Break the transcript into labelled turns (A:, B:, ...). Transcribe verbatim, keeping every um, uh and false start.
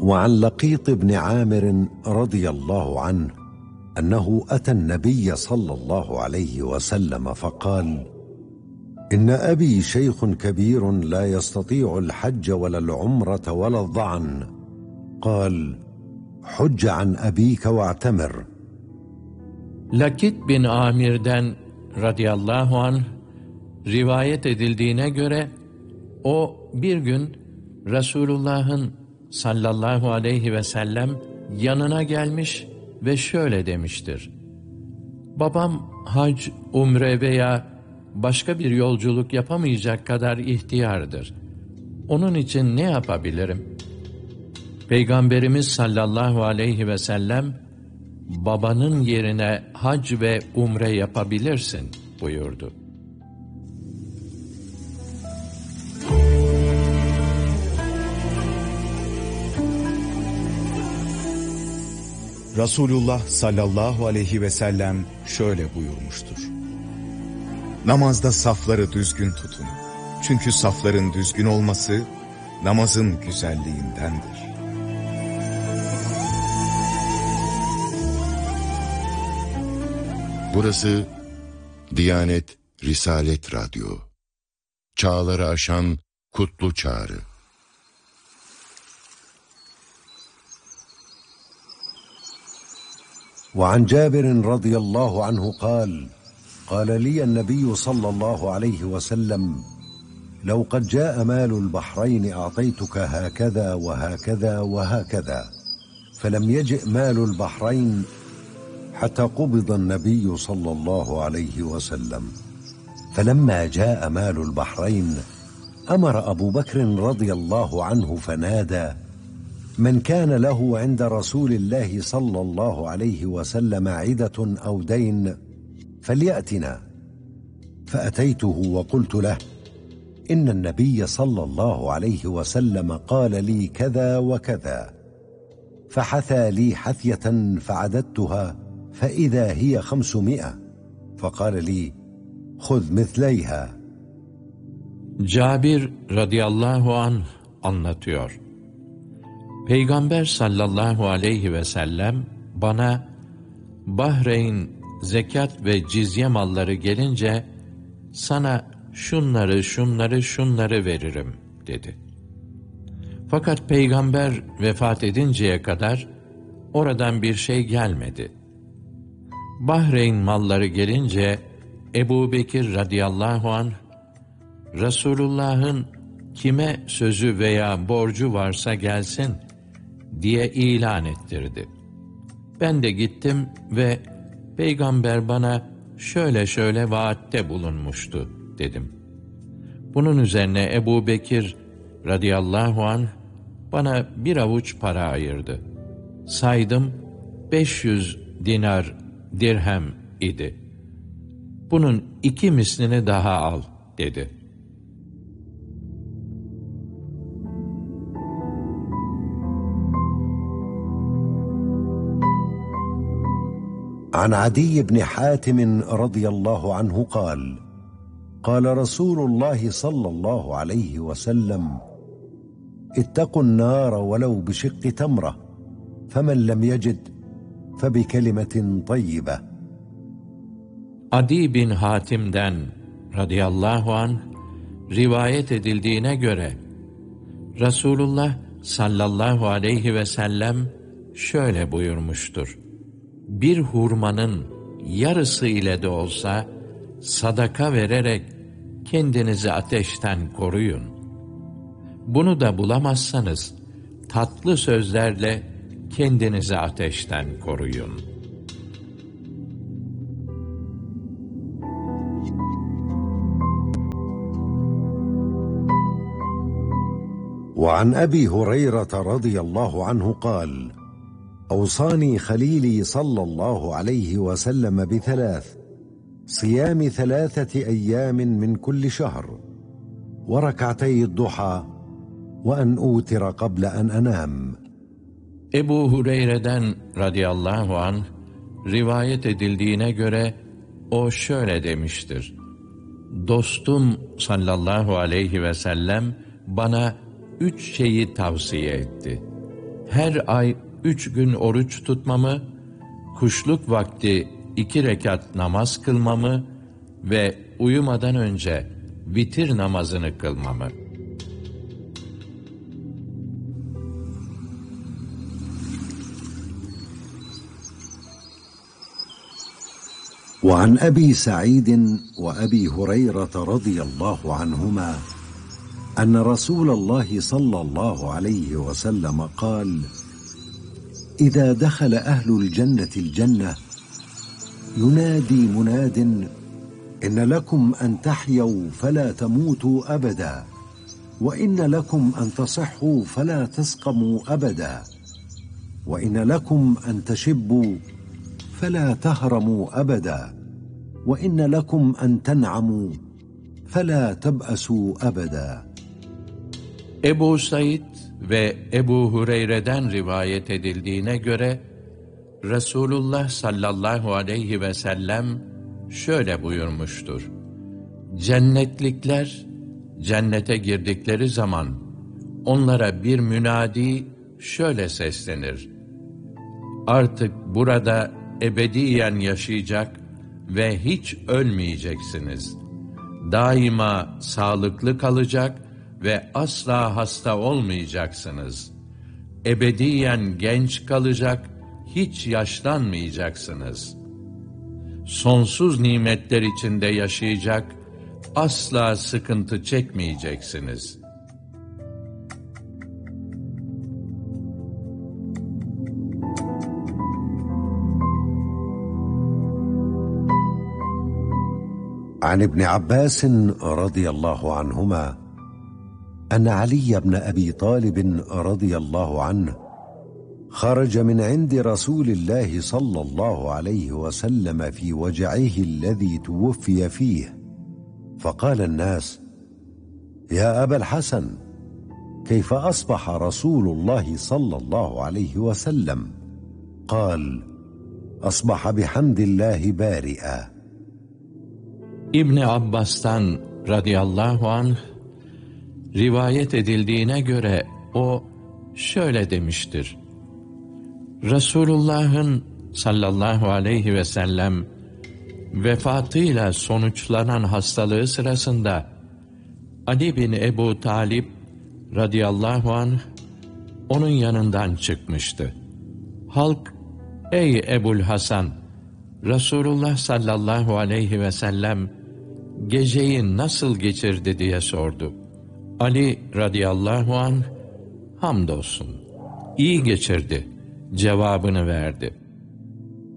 A: وعن لقيط بن عامر رضي الله عنه أنه أتى النبي صلى الله عليه وسلم فقال: إن أبي شيخ كبير لا يستطيع الحج ولا العمرة ولا الظعن. قال: حج عن أبيك واعتمر.
B: Lakit bin Amir'den radıyallahu anh rivayet edildiğine göre o bir gün Resulullah'ın sallallahu aleyhi ve sellem yanına gelmiş ve şöyle demiştir: babam hac, umre veya başka bir yolculuk yapamayacak kadar ihtiyardır. Onun için ne yapabilirim? Peygamberimiz sallallahu aleyhi ve sellem, babanın yerine hac ve umre yapabilirsin buyurdu.
C: Resulullah sallallahu aleyhi ve sellem şöyle buyurmuştur: namazda safları düzgün tutun. Çünkü safların düzgün olması namazın güzelliğindendir.
D: Burası Diyanet Risalet Radyo. Çağları aşan kutlu çağrı.
A: وعن جابر رضي الله عنه قال: قال لي النبي صلى الله عليه وسلم: لو قد جاء مال البحرين أعطيتك هكذا وهكذا وهكذا، فلم يجئ مال البحرين حتى قبض النبي صلى الله عليه وسلم. فلما جاء مال البحرين أمر أبو بكر رضي الله عنه فنادى: من كان له عند رسول الله صلى الله عليه وسلم عدة أو دين فليأتنا. فأتيته وقلت له: إن النبي صلى الله عليه وسلم قال لي كذا وكذا. فحثى لي حثية فعددتها فإذا هي خمسمائة، فقال لي: خذ مثليها.
B: Cabir radıyallahu anh anlatıyor. Peygamber sallallahu aleyhi ve sellem bana Bahreyn zekat ve cizye malları gelince sana şunları şunları şunları veririm dedi. Fakat Peygamber vefat edinceye kadar oradan bir şey gelmedi. Bahreyn malları gelince Ebu Bekir radıyallahu anh Resulullah'ın kime sözü veya borcu varsa gelsin diye ilan ettirdi. Ben de gittim ve Peygamber bana şöyle şöyle vaatte bulunmuştu dedim. Bunun üzerine Ebu Bekir radıyallahu anh bana bir avuç para ayırdı. Saydım beş yüz dinar dirhem idi. Bunun iki mislini daha al dedi.
A: عن عدي بن حاتم رضي الله عنه قال: قال رسول الله صلى الله عليه وسلم: اتقوا النار ولو بشق تمرة، فمن لم يجد فبكلمة طيبة.
B: Adi bin Hatim'den radıyallahu anh rivayet edildiğine göre Resulullah sallallahu aleyhi ve sellem şöyle buyurmuştur: bir hurmanın yarısı ile de olsa sadaka vererek kendinizi ateşten koruyun. Bunu da bulamazsanız tatlı sözlerle kendinizi ateşten koruyun.
A: وعن أبي هريرة رضي الله عنه قال: أوصاني خليلي صلى الله عليه وسلم بثلاث: صيام ثلاثة أيام من كل شهر، وركعتي الضحى، وأن أوتر قبل أن أنام.
B: Ebu Hureyre'den radıyallahu anh rivayet edildiğine göre o şöyle demiştir: dostum sallallahu aleyhi ve sellem bana üç şeyi tavsiye etti. her ay üç gün oruç tutmamı, kuşluk vakti iki rekat namaz kılmamı ve uyumadan önce vitir namazını kılmamı.
A: وعن أبي سعيد وأبي هريرة رضي الله عنهما أن رسول الله صلى الله عليه وسلم قال: إذا دخل أهل الجنة الجنة ينادي مناد: إن لكم أن تحيوا فلا تموتوا أبدا، وإن لكم أن تصحوا فلا تسقموا أبدا، وإن لكم أن تشبوا فلا تهرموا أبدا، وإن لكم أن تنعموا فلا تبأسوا أبدا.
B: Ebu Said ve Ebu Hureyre'den rivayet edildiğine göre Resulullah sallallahu aleyhi ve sellem şöyle buyurmuştur: Cennetlikler cennete girdikleri zaman onlara bir münadi şöyle seslenir: Artık burada ebediyen yaşayacak ve hiç ölmeyeceksiniz. Daima sağlıklı kalacak ve asla hasta olmayacaksınız. Ebediyen genç kalacak, hiç yaşlanmayacaksınız. Sonsuz nimetler içinde yaşayacak, asla sıkıntı çekmeyeceksiniz.
A: عن ابن عباس رضي الله عنهما أن علي بن أبي طالب رضي الله عنه خرج من عند رسول الله صلى الله عليه وسلم في وجعه الذي توفي فيه، فقال الناس: يا أبا الحسن، كيف أصبح رسول الله صلى الله عليه وسلم؟ قال: أصبح بحمد الله بارئا.
B: İbni Abbas'tan radıyallahu anh rivayet edildiğine göre o şöyle demiştir: Resulullah'ın sallallahu aleyhi ve sellem vefatıyla sonuçlanan hastalığı sırasında Ali bin Ebu Talib radıyallahu anh onun yanından çıkmıştı. Halk, ey Ebul Hasan, Resulullah sallallahu aleyhi ve sellem geceyi nasıl geçirdi diye sordu. Ali radıyallahu anh, hamdolsun, iyi geçirdi cevabını verdi.